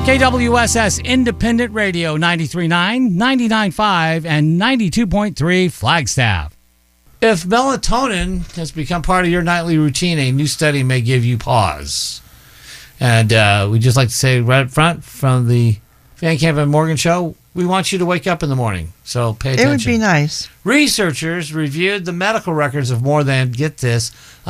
KWSS Independent Radio 93.9, 99.5, and 92.3 Flagstaff. If melatonin has become part of your nightly routine, a new study may give you pause. And we'd just like to say right up front from the Van Camp and Morgan Show, we want you to wake up in the morning, so pay attention. It would be nice. Researchers reviewed the medical records of more than, get this,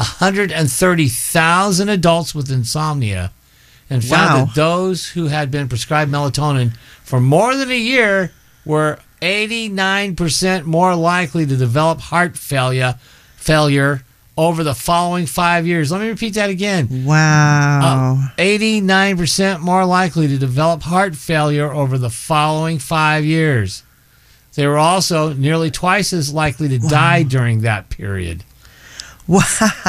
130,000 adults with insomnia and found that those who had been prescribed melatonin for more than a year were 89% more likely to develop heart failure over the following 5 years. Let me repeat that again. Wow. 89% more likely to develop heart failure over the following 5 years. They were also nearly twice as likely to die during that period. Wow.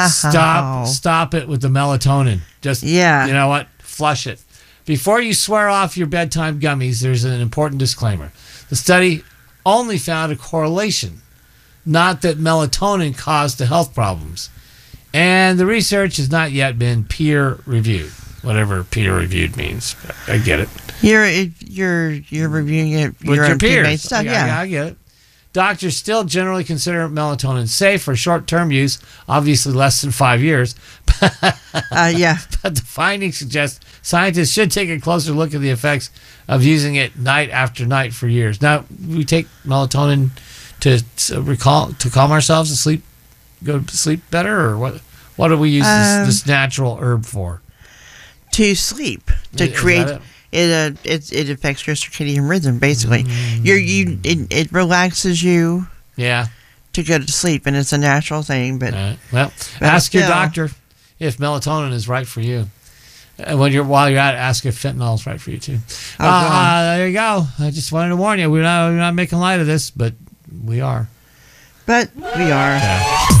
Stop it with the melatonin. Just, you know what? Flush it. Before you swear off your bedtime gummies, there's an important disclaimer. The study only found a correlation, not that melatonin caused the health problems. And the research has not yet been peer-reviewed, whatever peer-reviewed means. I get it. You're reviewing it with your peers. Stuff, I get it. Doctors still generally consider melatonin safe for short-term use, obviously less than 5 years. But the findings suggest scientists should take a closer look at the effects of using it night after night for years. Now, we take melatonin to calm ourselves and go to sleep better, or what? What do we use this natural herb for? To sleep, to create. It affects your circadian rhythm. Basically, it relaxes you. Yeah. To go to sleep, and it's a natural thing. But ask your doctor if melatonin is right for you. While you're at it, ask if fentanyl is right for you too. There you go. I just wanted to warn you. We're not making light of this, but we are. Yeah.